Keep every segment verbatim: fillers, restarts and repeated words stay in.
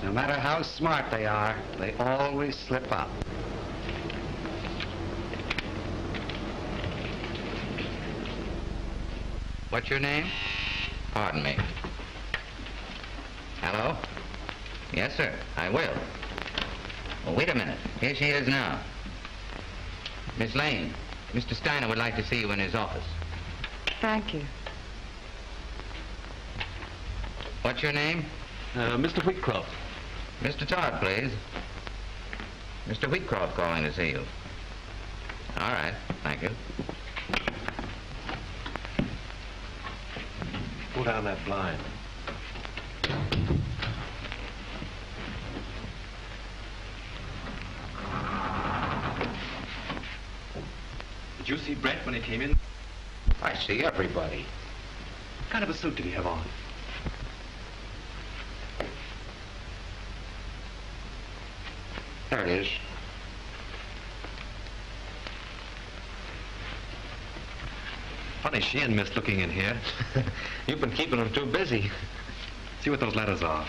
No matter how smart they are, they always slip up. What's your name? Pardon me. Hello? Yes, sir, I will. Oh, wait a minute. Here she is now. Miss Lane, Mister Steiner would like to see you in his office. Thank you. What's your name? Uh, Mister Wheatcroft. Mister Todd, please. Mister Wheatcroft calling to see you. All right, thank you. Pull down that blind. Did you see Brent when he came in? I see everybody. What kind of a suit did he have on? There it is. Funny she and Miss looking in here. You've been keeping them too busy. See what those letters are.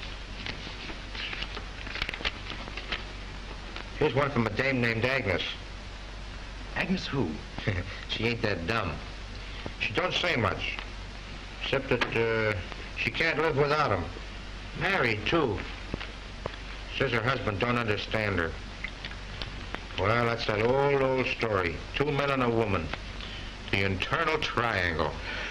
Here's one from a dame named Agnes. Agnes who? She ain't that dumb. She don't say much, except that uh, she can't live without him. Married, too. Says her husband don't understand her. Well, that's that old, old story. Two men and a woman. The internal triangle.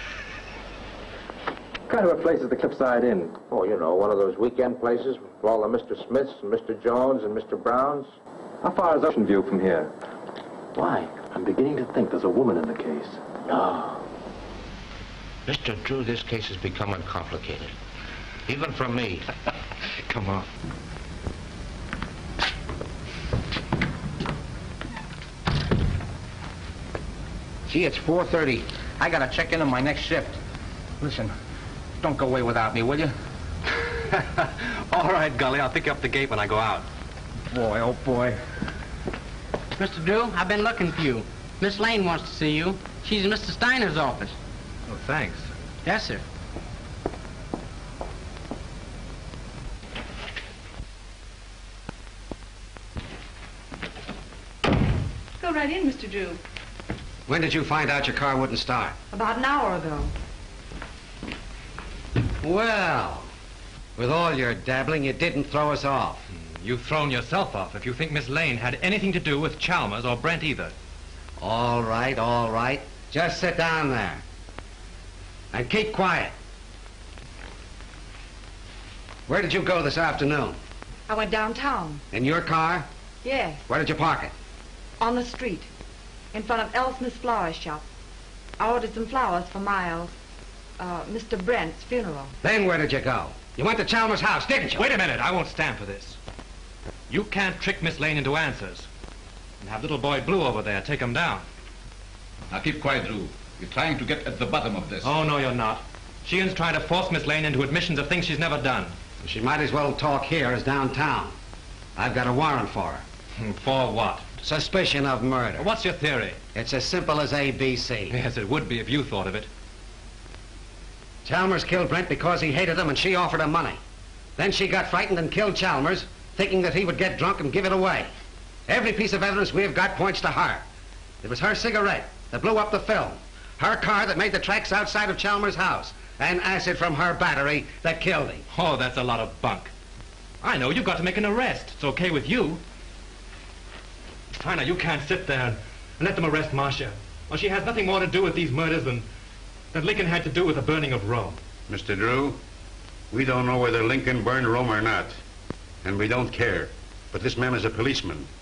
What kind of a place is the Cliffside Inn? Oh, you know, one of those weekend places with all the Mister Smiths and Mister Jones and Mister Browns. How far is Ocean View from here? Why? I'm beginning to think there's a woman in the case. No. Mister Drew, this case is becoming complicated. Even for me. Come on. Gee, it's four thirty. I gotta check in on my next shift. Listen, don't go away without me, will you? All right, Gully, I'll pick you up the gate when I go out. Boy, oh boy. Mister Drew, I've been looking for you. Miss Lane wants to see you. She's in Mister Steiner's office. Oh, thanks. Yes, sir. Go right in, Mister Drew. When did you find out your car wouldn't start? About an hour ago. Well, with all your dabbling, you didn't throw us off. You've thrown yourself off if you think Miss Lane had anything to do with Chalmers or Brent either. All right, all right. Just sit down there. And keep quiet. Where did you go this afternoon? I went downtown. In your car? Yes, Where did you park it? on the street, in front of Elsmith's flower shop. I ordered some flowers for Miles, uh, Mister Brent's funeral. Then where did you go? You went to Chalmers' house, didn't you? Wait a minute, I won't stand for this. You can't trick Miss Lane into answers. And have little boy Blue over there take him down. Now keep quiet, Drew. You're trying to get at the bottom of this. Oh, no, you're not. Sheehan's trying to force Miss Lane into admissions of things she's never done. She might as well talk here as downtown. I've got a warrant for her. Hmm, For what? Suspicion of murder. What's your theory? It's as simple as A B C. Yes, it would be if you thought of it. Chalmers killed Brent because he hated him and she offered him money. Then she got frightened and killed Chalmers, thinking that he would get drunk and give it away. Every piece of evidence we've got points to her. It was her cigarette that blew up the film, her car that made the tracks outside of Chalmers' house, and acid from her battery that killed him. Oh, that's a lot of bunk. I know, you've got to make an arrest. It's okay with you. Steiner, you can't sit there and let them arrest Marcia. Well, she has nothing more to do with these murders than, than Lincoln had to do with the burning of Rome. Mister Drew, we don't know whether Lincoln burned Rome or not, and we don't care. But this man is a policeman,